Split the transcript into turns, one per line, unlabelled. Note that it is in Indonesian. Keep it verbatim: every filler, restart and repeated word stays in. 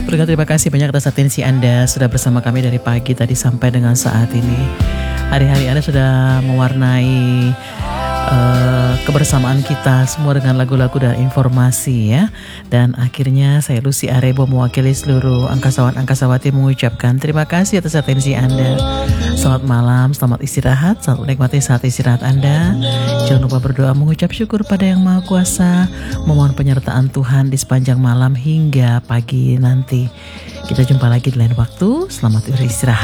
Berkat terima kasih banyak atas atensi Anda sudah bersama kami dari pagi tadi sampai dengan saat ini. Hari-hari Anda sudah mewarnai uh, kebersamaan kita semua dengan lagu-lagu dan informasi ya. Dan akhirnya saya Lucy Arebo mewakili seluruh angkasawan-angkasawati mengucapkan terima kasih atas atensi Anda. Selamat malam, selamat istirahat, selamat menikmati saat istirahat Anda. Jangan lupa berdoa mengucap syukur pada Yang Maha Kuasa, memohon penyertaan Tuhan di sepanjang malam hingga pagi nanti. Kita jumpa lagi di lain waktu. Selamat beristirahat.